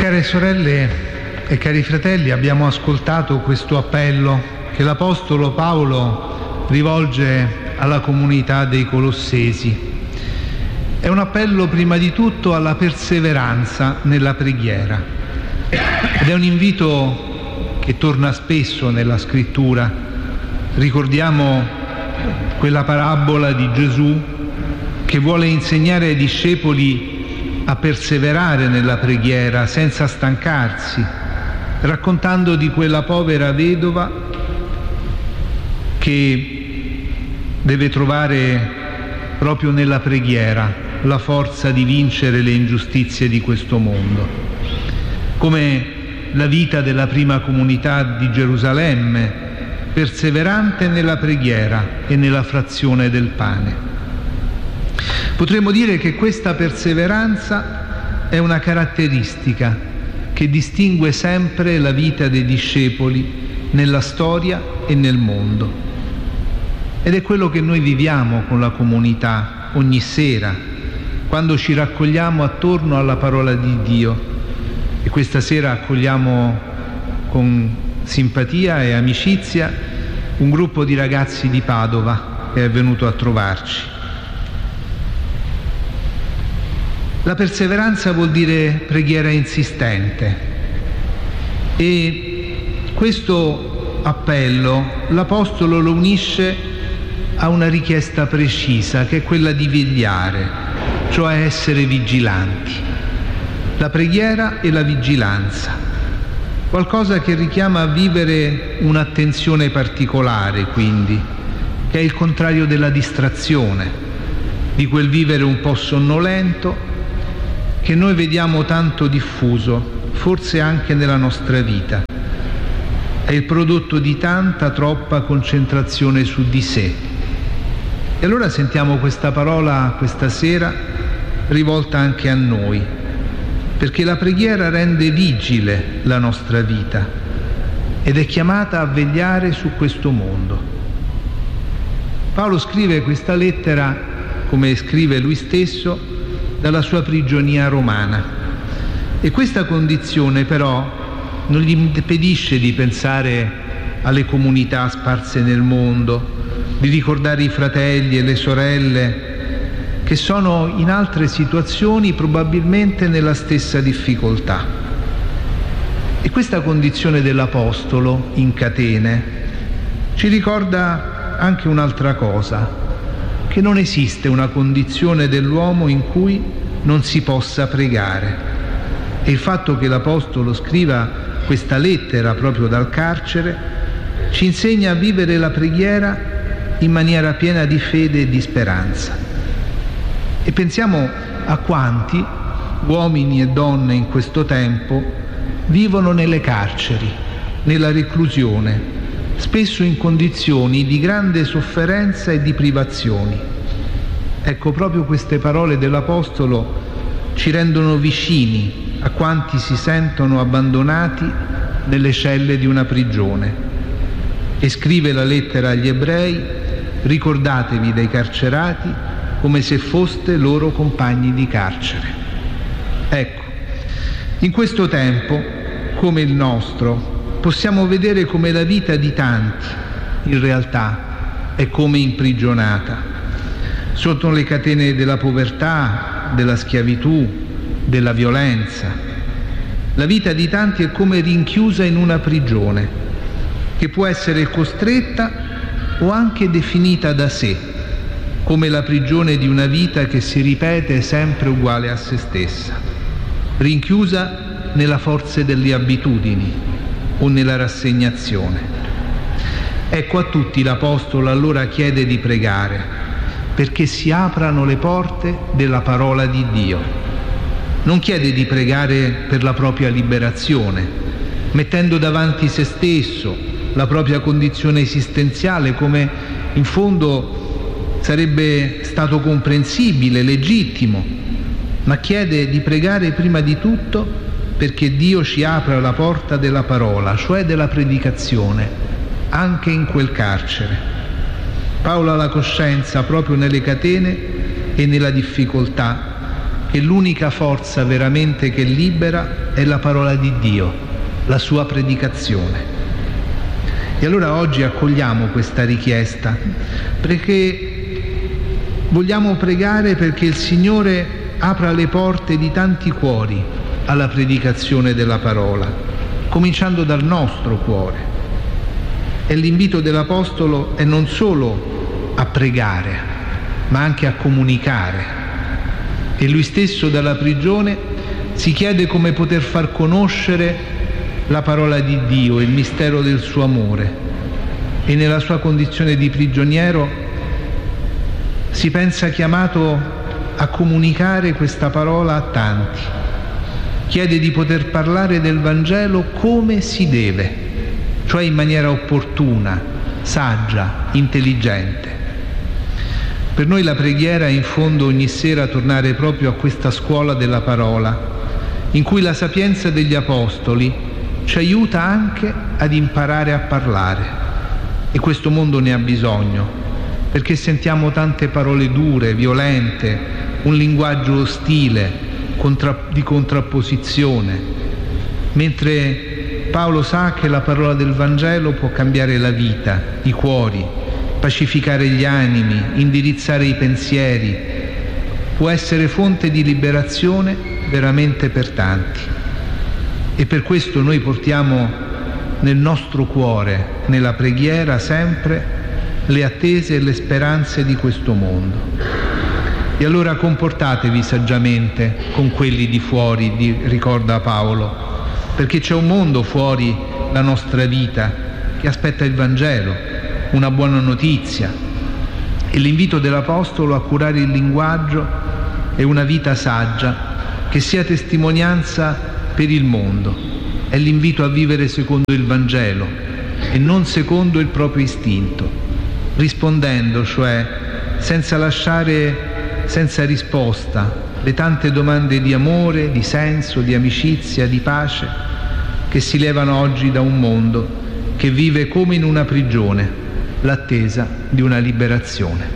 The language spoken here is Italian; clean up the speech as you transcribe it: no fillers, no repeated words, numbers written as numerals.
Care sorelle e cari fratelli, abbiamo ascoltato questo appello che l'Apostolo Paolo rivolge alla comunità dei Colossesi. È un appello prima di tutto alla perseveranza nella preghiera ed è un invito che torna spesso nella Scrittura. Ricordiamo quella parabola di Gesù che vuole insegnare ai discepoli a perseverare nella preghiera senza stancarsi, raccontando di quella povera vedova che deve trovare proprio nella preghiera la forza di vincere le ingiustizie di questo mondo. Come la vita della prima comunità di Gerusalemme, perseverante nella preghiera e nella frazione del pane. Potremmo dire che questa perseveranza è una caratteristica che distingue sempre la vita dei discepoli nella storia e nel mondo. Ed è quello che noi viviamo con la comunità ogni sera, quando ci raccogliamo attorno alla parola di Dio. E questa sera accogliamo con simpatia e amicizia un gruppo di ragazzi di Padova che è venuto a trovarci. La perseveranza vuol dire preghiera insistente e questo appello l'Apostolo lo unisce a una richiesta precisa che è quella di vegliare, cioè essere vigilanti. La preghiera e la vigilanza, qualcosa che richiama a vivere un'attenzione particolare, quindi, che è il contrario della distrazione, di quel vivere un po' sonnolento che noi vediamo tanto diffuso, forse anche nella nostra vita. È il prodotto di tanta, troppa concentrazione su di sé. E allora sentiamo questa parola questa sera rivolta anche a noi, perché la preghiera rende vigile la nostra vita ed è chiamata a vegliare su questo mondo. Paolo scrive questa lettera, come scrive lui stesso, dalla sua prigionia romana. E questa condizione però non gli impedisce di pensare alle comunità sparse nel mondo, di ricordare i fratelli e le sorelle che sono in altre situazioni probabilmente nella stessa difficoltà. E questa condizione dell'Apostolo in catene ci ricorda anche un'altra cosa, che non esiste una condizione dell'uomo in cui non si possa pregare. E il fatto che l'Apostolo scriva questa lettera proprio dal carcere ci insegna a vivere la preghiera in maniera piena di fede e di speranza. E pensiamo a quanti uomini e donne in questo tempo vivono nelle carceri, nella reclusione, spesso in condizioni di grande sofferenza e di privazioni. Ecco, proprio queste parole dell'Apostolo ci rendono vicini a quanti si sentono abbandonati nelle celle di una prigione. E scrive la lettera agli Ebrei: ricordatevi dei carcerati come se foste loro compagni di carcere. Ecco, in questo tempo, come il nostro, possiamo vedere come la vita di tanti, in realtà, è come imprigionata, sotto le catene della povertà, della schiavitù, della violenza. La vita di tanti è come rinchiusa in una prigione, che può essere costretta o anche definita da sé, come la prigione di una vita che si ripete sempre uguale a se stessa, rinchiusa nella forza delle abitudini o nella rassegnazione. Ecco, a tutti l'Apostolo allora chiede di pregare perché si aprano le porte della parola di Dio. Non chiede di pregare per la propria liberazione, mettendo davanti se stesso, la propria condizione esistenziale, come in fondo sarebbe stato comprensibile, legittimo, ma chiede di pregare prima di tutto perché Dio ci apra la porta della parola, cioè della predicazione, anche in quel carcere. Paolo ha la coscienza proprio nelle catene e nella difficoltà che l'unica forza veramente che libera è la parola di Dio, la sua predicazione. E allora oggi accogliamo questa richiesta, perché vogliamo pregare perché il Signore apra le porte di tanti cuori alla predicazione della parola, cominciando dal nostro cuore. E l'invito dell'Apostolo è non solo a pregare, ma anche a comunicare. E lui stesso dalla prigione si chiede come poter far conoscere la parola di Dio, il mistero del suo amore, e nella sua condizione di prigioniero si pensa chiamato a comunicare questa parola a tanti. Chiede di poter parlare del Vangelo come si deve, cioè in maniera opportuna, saggia, intelligente. Per noi la preghiera è in fondo ogni sera tornare proprio a questa scuola della parola, in cui la sapienza degli Apostoli ci aiuta anche ad imparare a parlare, e questo mondo ne ha bisogno, perché sentiamo tante parole dure, violente, un linguaggio ostile, di contrapposizione, mentre Paolo sa che la parola del Vangelo può cambiare la vita, i cuori, pacificare gli animi, indirizzare i pensieri, può essere fonte di liberazione veramente per tanti. E per questo noi portiamo nel nostro cuore, nella preghiera sempre, le attese e le speranze di questo mondo. E allora comportatevi saggiamente con quelli di fuori, ricorda Paolo, perché c'è un mondo fuori la nostra vita che aspetta il Vangelo, una buona notizia. E l'invito dell'Apostolo a curare il linguaggio è una vita saggia che sia testimonianza per il mondo. È l'invito a vivere secondo il Vangelo e non secondo il proprio istinto, rispondendo, cioè senza lasciare senza risposta le tante domande di amore, di senso, di amicizia, di pace che si levano oggi da un mondo che vive come in una prigione l'attesa di una liberazione.